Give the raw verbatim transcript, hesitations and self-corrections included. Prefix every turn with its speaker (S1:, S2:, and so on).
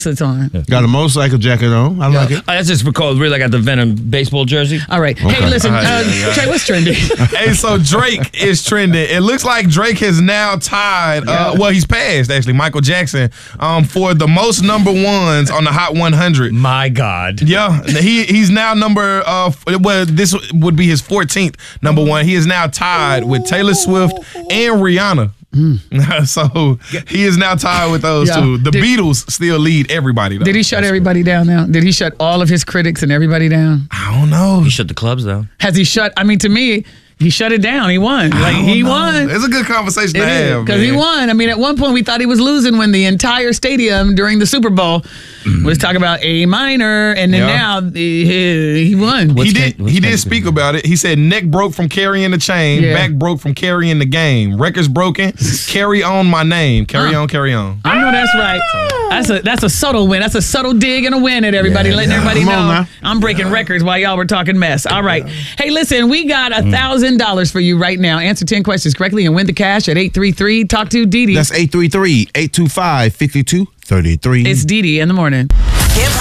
S1: It's on.
S2: Yeah. Got a motorcycle jacket on. I yeah. like it.
S3: Oh, that's just because really got the Venom baseball jersey.
S1: All right. Okay. Hey, listen, right. uh, Trey, what's trending?
S4: Hey, so Drake is trending. It looks like Drake has now tied, yeah. uh, well, he's passed, actually, Michael Jackson, um, for the most number ones on the Hot one hundred.
S3: My God.
S4: Yeah. He He's now number, uh, well, this would be his fourteenth number one. He is now tied with Taylor Swift and Rihanna. Mm. So he is now tied with those yeah. two. The did, Beatles still lead everybody, though.
S1: Did he shut That's everybody cool. down now? Did he shut all of his critics and everybody down?
S4: I don't know.
S3: He shut the clubs down.
S1: Has he shut? I mean, to me, he shut it down. He won. Like he know. won.
S4: It's a good conversation
S1: it
S4: to have
S1: because he won. I mean, at one point we thought he was losing when the entire stadium during the Super Bowl mm. was talking about A minor, and then yeah. now he, he won.
S4: What's he did. He did speak about it. He said neck broke from carrying the chain, yeah. back broke from carrying the game, records broken. Carry on my name. Carry uh, on. Carry on.
S1: I know that's right. That's a that's a subtle win. That's a subtle dig and a win at everybody, yeah, letting yeah. everybody Come know I'm breaking yeah. records while y'all were talking mess. All right. Yeah. Hey, listen, we got a thousand dollars for you right now. Answer ten questions correctly and win the cash at eight three three talk to Dee Dee.
S2: That's eight three three, eight two five, five two three three.
S1: It's Dee Dee in the morning.